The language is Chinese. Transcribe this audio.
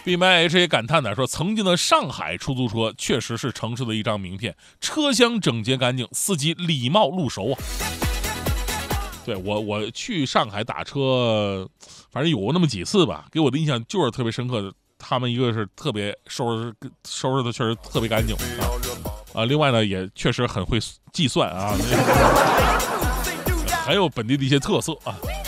BMH 也感叹呢，说曾经的上海出租车确实是城市的一张名片，车厢整洁干净，司机礼貌路熟啊。对我去上海打车，反正有那么几次吧，给我的印象就是特别深刻的。他们一个是特别收拾的确实特别干净啊，另外呢也确实很会计算啊，很有本地的一些特色啊。